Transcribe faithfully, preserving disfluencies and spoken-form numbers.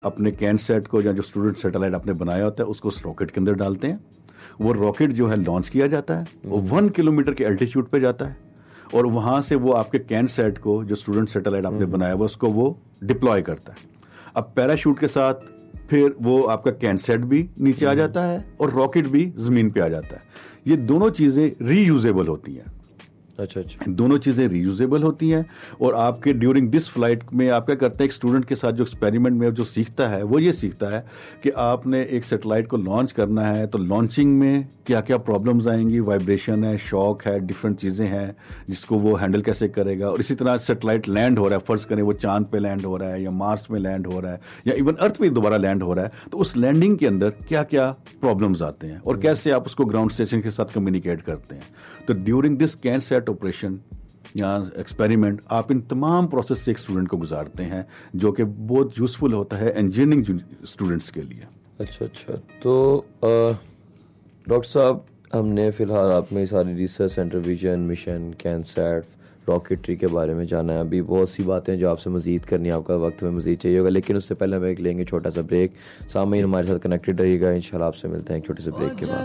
अपने can set को या जो स्टूडेंट सैटेलाइट आपने बनाया होता है उसको उस रॉकेट के अंदर डालते हैं। वो रॉकेट जो है लॉन्च किया जाता है, वो वन किलोमीटर के एल्टीट्यूड पे जाता है और वहां से वो आपके कैन सेट को जो स्टूडेंट सैटेलाइट आपने बनाया हुआ उसको वो डिप्लॉय करता है। अब पैराशूट के साथ फिर वो आपका कैन सेट भी नीचे आ जाता है और रॉकेट भी जमीन पे आ जाता है। ये दोनों चीजें रीयूजेबल होती हैं। अच्छा अच्छा दोनों चीज़ें रीयूजेबल होती हैं और आपके ड्यूरिंग दिस फ्लाइट में आप क्या करते हैं, एक स्टूडेंट के साथ जो एक्सपेरिमेंट में जो सीखता है वो ये सीखता है कि आपने एक सैटेलाइट को लॉन्च करना है तो लॉन्चिंग में क्या क्या प्रॉब्लम्स आएंगी, वाइब्रेशन है, शॉक है, डिफरेंट चीज़ें हैं जिसको वो हैंडल कैसे करेगा। और इसी तरह सैटेलाइट लैंड हो रहा है, फर्ज करें वो चांद पे लैंड हो रहा है या मार्स में लैंड हो रहा है या इवन अर्थ पे दोबारा लैंड हो रहा है, तो उस लैंडिंग के अंदर क्या क्या प्रॉब्लम्स आते हैं और कैसे आप उसको ग्राउंड स्टेशन के साथ कम्युनिकेट करते हैं। तो during this can set operation या एक्सपेरिमेंट आप इन तमाम प्रोसेस से एक स्टूडेंट को गुजारते हैं जो कि बहुत यूजफुल होता है इंजीनियरिंग स्टूडेंट्स के लिए। अच्छा अच्छा तो डॉक्टर साहब, हमने फ़िलहाल आप में सारी research centre, vision, mission, कैनसैट, rocketry के बारे में जाना है। अभी बहुत सी बातें जो आपसे मज़ीद करनी है, आपका वक्त में मज़ीद चाहिए होगा, लेकिन उससे पहले हम एक लेंगे छोटा सा ब्रेक। सामने हमारे साथ कनेक्टेड रहिएगा, इंशाल्लाह आपसे मिलते हैं एक छोटे से ब्रेक के बाद।